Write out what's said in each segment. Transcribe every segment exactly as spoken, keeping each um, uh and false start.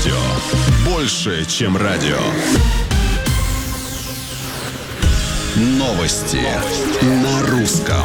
радио. Больше, чем радио. Новости на русском.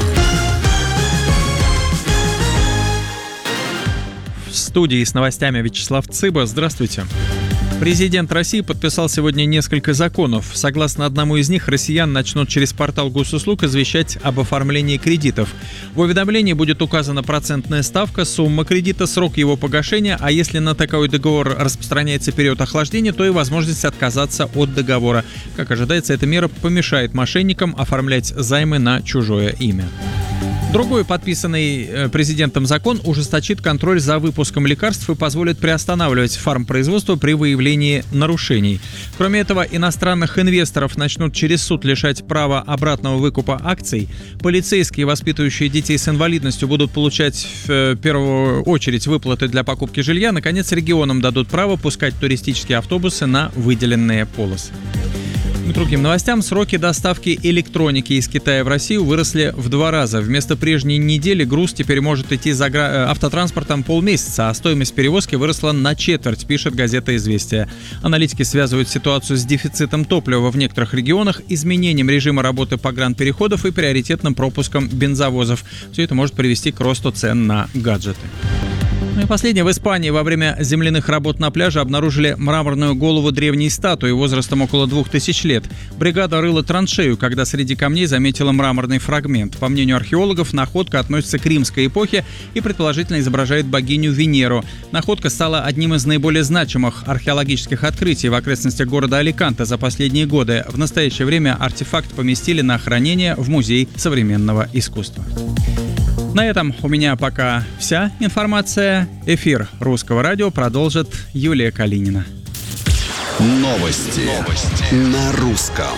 В студии с новостями Вячеслав Цыба. Здравствуйте. Президент России подписал сегодня несколько законов. Согласно одному из них, россиян начнут через портал госуслуг извещать об оформлении кредитов. В уведомлении будет указана процентная ставка, сумма кредита, срок его погашения, а если на такой договор распространяется период охлаждения, то и возможность отказаться от договора. Как ожидается, эта мера помешает мошенникам оформлять займы на чужое имя. Другой подписанный президентом закон ужесточит контроль за выпуском лекарств и позволит приостанавливать фармпроизводство при выявлении нарушений. Кроме этого, иностранных инвесторов начнут через суд лишать права обратного выкупа акций. Полицейские, воспитывающие детей с инвалидностью, будут получать в первую очередь выплаты для покупки жилья. Наконец, регионам дадут право пускать туристические автобусы на выделенные полосы. К другим новостям. Сроки доставки электроники из Китая в Россию выросли в два раза. Вместо прежней недели груз теперь может идти за гра... автотранспортом полмесяца, а стоимость перевозки выросла на четверть, пишет газета «Известия». Аналитики связывают ситуацию с дефицитом топлива в некоторых регионах, изменением режима работы погранпереходов и приоритетным пропуском бензовозов. Все это может привести к росту цен на гаджеты. Ну и последнее. В Испании во время земляных работ на пляже обнаружили мраморную голову древней статуи возрастом около двух тысяч лет. Бригада рыла траншею, когда среди камней заметила мраморный фрагмент. По мнению археологов, находка относится к римской эпохе и предположительно изображает богиню Венеру. Находка стала одним из наиболее значимых археологических открытий в окрестностях города Аликанте за последние годы. В настоящее время артефакт поместили на хранение в Музей современного искусства. На этом у меня пока вся информация. Эфир Русского радио продолжит Юлия Калинина. Новости, Новости. на русском.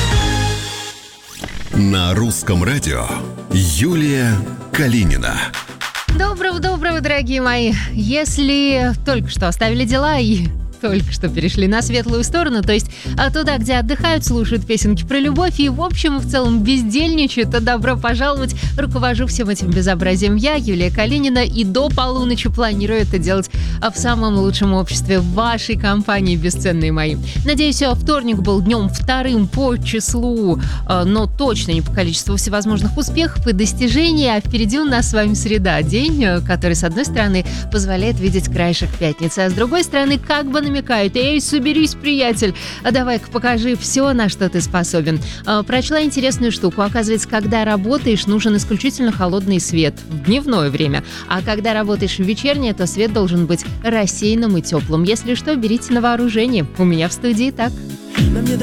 На русском радио Юлия Калинина. Доброго-доброго, дорогие мои. Если только что оставили дела и только что перешли на светлую сторону, то есть а туда, где отдыхают, слушают песенки про любовь и, в общем и в целом, бездельничают, то добро пожаловать. Руковожу всем этим безобразием я, Юлия Калинина, и до полуночи планирую это делать в самом лучшем обществе, в вашей компании, бесценные мои. Надеюсь, вторник был днем вторым по числу, но точно не по количеству всевозможных успехов и достижений, а впереди у нас с вами среда, день, который, с одной стороны, позволяет видеть краешек пятницы, а с другой стороны, как бы намекает: «Эй, соберись, приятель, а давай-ка покажи все, на что ты способен». А, прочла интересную штуку. Оказывается, когда работаешь, нужен исключительно холодный свет в дневное время, а когда работаешь в вечернее, то свет должен быть рассеянным и теплым. Если что, берите на вооружение. У меня в студии так.